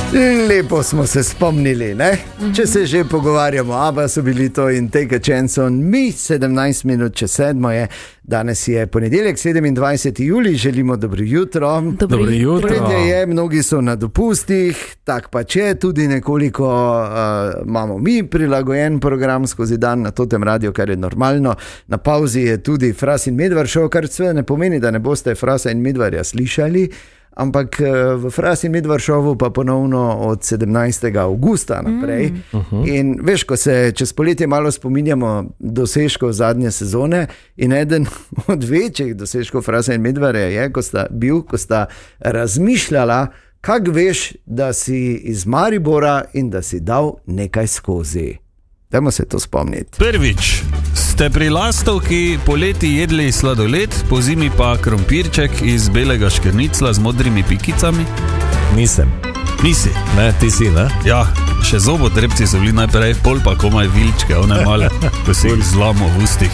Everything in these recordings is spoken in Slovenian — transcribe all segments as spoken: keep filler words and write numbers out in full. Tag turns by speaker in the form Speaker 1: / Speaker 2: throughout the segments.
Speaker 1: Lepo smo se spomnili, ne? Če se že pogovarjamo, aba so bili to in Take a Chance on Me, sedemnajst minut čez sedmo je, danes je ponedeljek, sedemindvajseti julij, želimo dobro jutro.
Speaker 2: Dobro jutro.
Speaker 1: Poletje je, mnogi so na dopustih, tak pa če, tudi nekoliko uh, imamo mi prilagojen program skozi dan na Totem radio, kar je normalno. Na pauzi je tudi Fras in Medvar šel, kar sve ne pomeni, da ne boste Frasa in Medvarja slišali, ampak v Fras in Medvar šovu pa ponovno od sedemnajstega avgusta naprej. Mm. Uh-huh. In veš, ko se čez poletje malo spominjamo dosežkov zadnje sezone, in eden od večjih dosežkov Frasa in Medvarja je, ko sta bil, ko sta razmišljala, kak veš, da si iz Maribora in da si dal nekaj skozi. Dajmo se to spomniti.
Speaker 2: Prvič, ste pri lastovki poleti jedli sladoled, po zimi pa krompirček iz belega škrnicla z modrimi pikicami?
Speaker 3: Nisem.
Speaker 2: Nisi?
Speaker 3: Ne, ti si, ne?
Speaker 2: Ja, še zobotrebci so bili najprej, pol pa komaj vilčke, one male, ko si jih zlamo v ustih.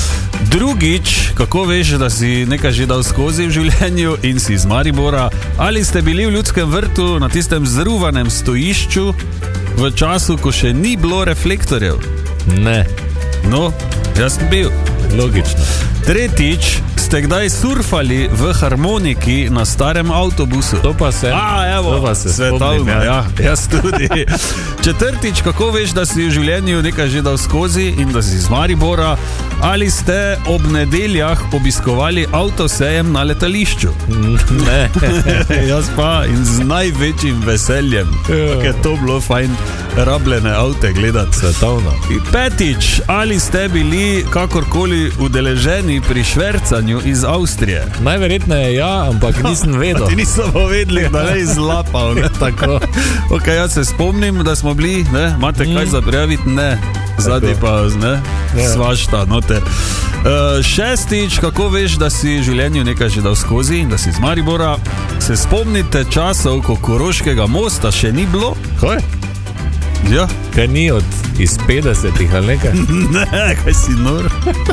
Speaker 2: Drugič, kako veš, da si nekaj že dal skozi v življenju in si iz Maribora? Ali ste bili v Ljudskem vrtu na tistem zruvanem stojišču v času, ko še ni bilo reflektorjev?
Speaker 3: Ne.
Speaker 2: No, jaz sem bil.
Speaker 3: Logično.
Speaker 2: Tretjič, ste kdaj surfali v harmoniki na starem avtobusu?
Speaker 3: To pa se.
Speaker 2: A, evo,
Speaker 3: to pa se
Speaker 2: svetovno,
Speaker 3: spomnim,
Speaker 2: ja. ja, jaz tudi. Četrtič, kako veš, da si v življenju nekaj že dal skozi in da si iz Maribora? Ali ste ob nedeljah obiskovali avtosejem na letališču?
Speaker 3: Ne.
Speaker 2: Jaz pa in z največjim veseljem, ker je to bilo fajn rabljene avte gledati.
Speaker 3: Svetovno.
Speaker 2: Petič, ali ste bili kakorkoli udeleženi pri švercanju iz Avstrije?
Speaker 3: Najverjetneje ja, ampak nisem vedel.
Speaker 2: Ti niso povedali, da ne izlapal, ne?
Speaker 3: Tako.
Speaker 2: Ok, jaz se spomnim, da smo bili, ne, imate kaj mm. za prijaviti? Ne, zadnji pa, ne, ja. Svašta noter. Uh, šestič, kako veš, da si v življenju nekaj že dal skozi in da si iz Maribora? Se spomnite časov, ko Koroškega mosta še ni bilo?
Speaker 3: Kaj?
Speaker 2: Ja.
Speaker 3: Kaj ni od iz petdesetih ali nekaj?
Speaker 2: Ne, kaj si nor?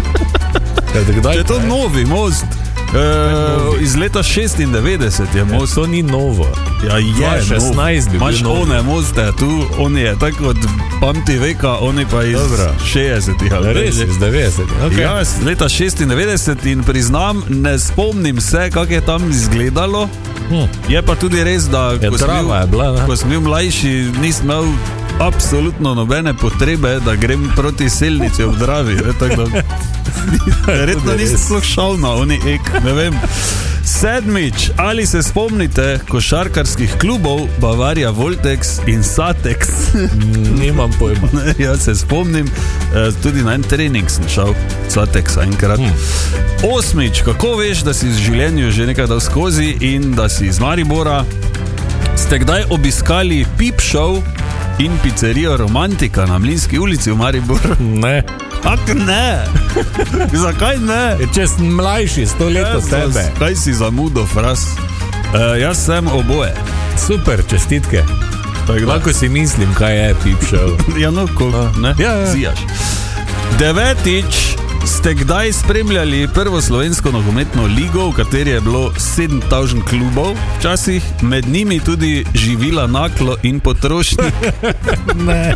Speaker 3: Kdaj,
Speaker 2: je to kaj? Novi most. Uh, iz leta šestindevetdeset je most.
Speaker 3: To ni novo.
Speaker 2: Ja, je
Speaker 3: šestnajst bi bil
Speaker 2: Imaš
Speaker 3: novo.
Speaker 2: one moste, tu on je tako od pamti veka, oni pa iz Dobra. šestdesetih.
Speaker 3: Res, iz devetdesetih. Okay.
Speaker 2: Ja, iz leta šestindevetdeset in priznam, ne spomnim se, kak je tam izgledalo. Hm. Je pa tudi res, da
Speaker 3: je
Speaker 2: ko, sem bil,
Speaker 3: je bila,
Speaker 2: ko sem bil mlajši, nisem imel absolutno nobene potrebe, da grem proti Selnici ob Dravi. Verjetno nisem sploh šel na oni ek, ne vem. Sedmič, ali se spomnite košarkarskih klubov Bavaria Voltex in Satex?
Speaker 3: Nimam pojma.
Speaker 2: Jaz se spomnim, tudi na en trening sem šel Satexa enkrat. Hmm. Osmič, kako veš, da si v življenju že nekaj dal skozi in da si iz Maribora? Ste kdaj obiskali Pip Show in pizzerijo Romantika na Mlinski ulici v Mariboru?
Speaker 3: Ne.
Speaker 2: Ak ne? Zakaj ne?
Speaker 3: Če sem mlajši, sto let od tebe.
Speaker 2: Kaj si zamudil, Fras? Uh, jaz sem oboje.
Speaker 3: Super, čestitke. Lahko si mislim, kaj je Pip Show.
Speaker 2: Ja, no, ko ne?
Speaker 3: Ja, ja.
Speaker 2: Zijaš. Devetič, ste kdaj spremljali prvo slovensko nogometno ligo, v kateri je bilo sedem tisoč klubov, včasih med njimi tudi Živila Naklo in Potrošnik?
Speaker 3: Ne.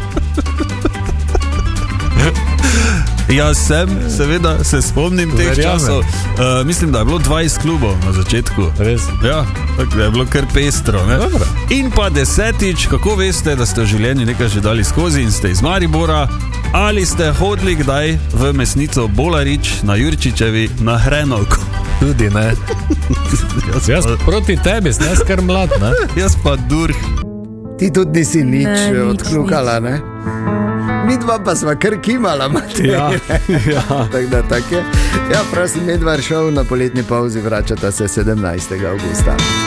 Speaker 2: Jaz sem, seveda, se spomnim teh
Speaker 3: Verjame.
Speaker 2: časov. Uh, mislim, da je bilo dvajset klubov na začetku.
Speaker 3: Res?
Speaker 2: Ja, tako je bilo kar pestro, ne?
Speaker 3: Dobro.
Speaker 2: In pa desetič, kako veste, da ste v življenju nekaj že dali skozi in ste iz Maribora? Ali ste hodili kdaj v mesnico Bolarič na Jurčičevi na Hrenovko?
Speaker 3: Tudi ne. Jaz, jaz proti tebi, sem jaz kar mlad, ne?
Speaker 2: Jaz pa durh.
Speaker 1: Ti tudi nisi nič ne, odkljukala, ne? Mi dva pa sva kar kimala, Matej.
Speaker 3: Ja, ja.
Speaker 1: Tako da tak je. Ja, Fras in Medvar šel na poletni pauzi, vračata se sedemnajstega avgusta.